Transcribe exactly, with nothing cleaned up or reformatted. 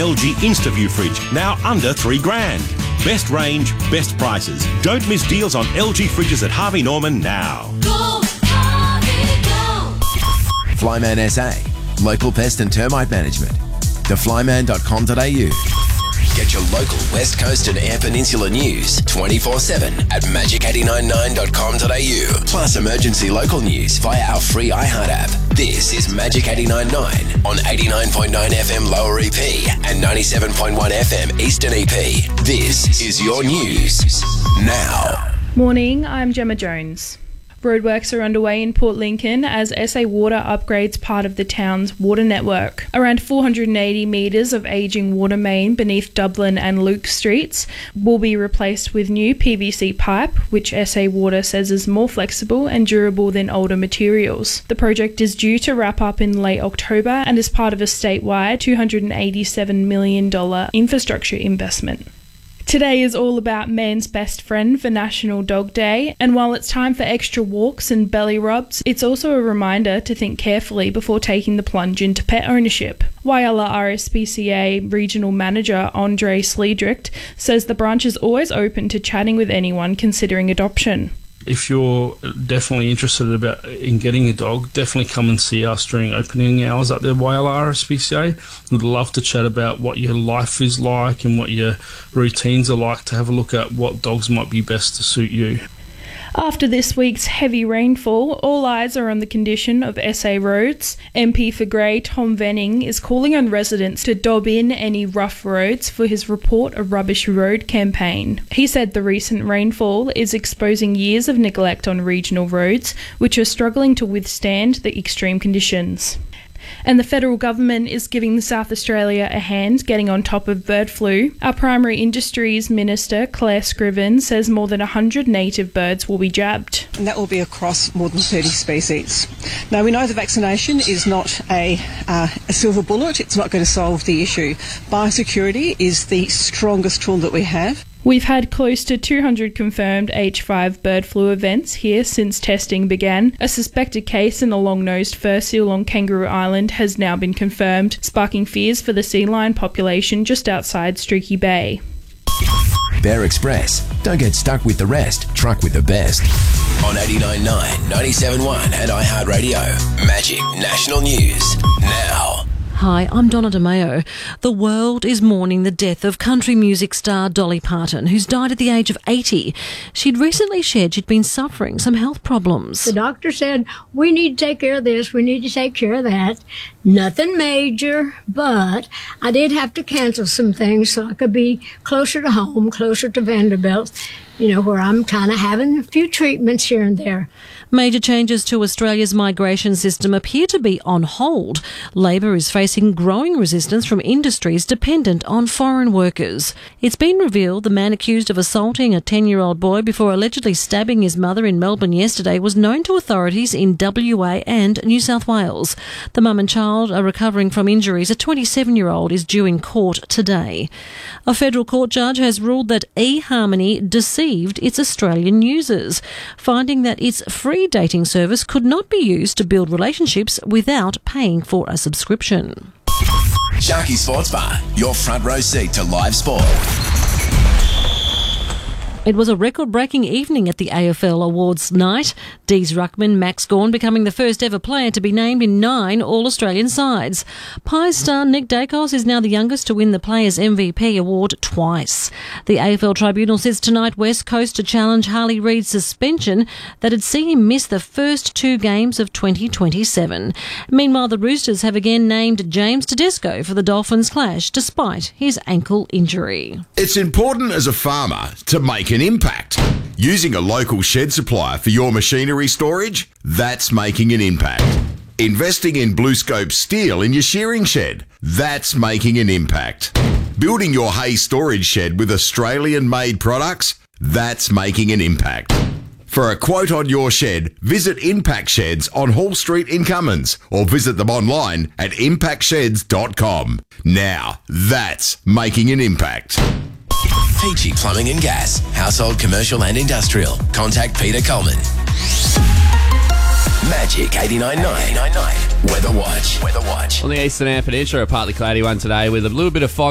L G InstaView fridge, now under three grand. Best range, best prices. Don't miss deals on L G fridges at Harvey Norman now. Go, Harvey, go. Flyman S A, local pest and termite management. the flyman dot com dot a u. Get your local West Coast and Eyre Peninsula news twenty-four seven at magic eight nine nine dot com dot a u. Plus emergency local news via our free iHeart app. This is Magic eight nine nine on eighty-nine point nine F M Lower E P and ninety-seven point one F M Eastern E P. This is your news now. Morning, I'm Gemma Jones. Roadworks are underway in Port Lincoln as S A Water upgrades part of the town's water network. Around four hundred eighty metres of ageing water main beneath Dublin and Luke Streets will be replaced with new P V C pipe, which S A Water says is more flexible and durable than older materials. The project is due to wrap up in late October and is part of a statewide two hundred eighty-seven million dollars infrastructure investment. Today is all about man's best friend for National Dog Day, and while it's time for extra walks and belly rubs, it's also a reminder to think carefully before taking the plunge into pet ownership. Whyalla R S P C A Regional Manager Andre Sliedrecht says the branch is always open to chatting with anyone considering adoption. If you're definitely interested about in getting a dog, definitely come and see us during opening hours at the Whyalla R S P C A. We'd love to chat about what your life is like and what your routines are like, to have a look at what dogs might be best to suit you. After this week's heavy rainfall, all eyes are on the condition of S A roads. M P for Grey Tom Venning is calling on residents to dob in any rough roads for his Report a Rubbish Road campaign. He said the recent rainfall is exposing years of neglect on regional roads, which are struggling to withstand the extreme conditions. And the federal government is giving South Australia a hand getting on top of bird flu. Our Primary Industries Minister, Claire Scriven, says more than one hundred native birds will be jabbed. And that will be across more than thirty species. Now, we know the vaccination is not a, uh, a silver bullet. It's not going to solve the issue. Biosecurity is the strongest tool that we have. We've had close to two hundred confirmed H five bird flu events here since testing began. A suspected case in the long-nosed fur seal on Kangaroo Island has now been confirmed, sparking fears for the sea lion population just outside Streaky Bay. Bear Express. Don't get stuck with the rest. Truck with the best. On eighty-nine point nine, ninety-seven point one and iHeartRadio. Magic National News now. Hi, I'm Donna DeMeo. The world is mourning the death of country music star Dolly Parton, who's died at the age of eighty. She'd recently shared she'd been suffering some health problems. The doctor said, we need to take care of this, we need to take care of that. Nothing major, but I did have to cancel some things so I could be closer to home, closer to Vanderbilt, you know, where I'm kind of having a few treatments here and there. Major changes to Australia's migration system appear to be on hold. Labor is facing growing resistance from industries dependent on foreign workers. It's been revealed the man accused of assaulting a ten-year-old boy before allegedly stabbing his mother in Melbourne yesterday was known to authorities in W A and New South Wales. The mum and child are recovering from injuries. A twenty-seven-year-old is due in court today. A federal court judge has ruled that eHarmony deceived its Australian users, finding that its free dating service could not be used to build relationships without paying for a subscription. Sharky Sports Bar, your front row seat to live sport. It was a record-breaking evening at the A F L Awards night. Dees Ruckman, Max Gawn becoming the first ever player to be named in nine All-Australian sides. Pies star Nick Dacos is now the youngest to win the Players' M V P award twice. The A F L Tribunal sits tonight West Coast to challenge Harley Reid's suspension that had seen him miss the first two games of twenty twenty-seven. Meanwhile, the Roosters have again named James Tedesco for the Dolphins clash despite his ankle injury. It's important as a farmer to make an impact. Using a local shed supplier for your machinery storage, that's making an impact. Investing in BlueScope steel in your shearing shed, that's making an impact. Building your hay storage shed with Australian-made products, that's making an impact. For a quote on your shed, visit Impact Sheds on Hall Street in Cummins or visit them online at impact sheds dot com. Now, that's making an impact. Peachy Plumbing and Gas, household, commercial and industrial. Contact Peter Coleman. Magic eighty-nine point nine. Weather Watch. Weather Watch. On the Eastern Eyre Peninsula, a partly cloudy one today with a little bit of fog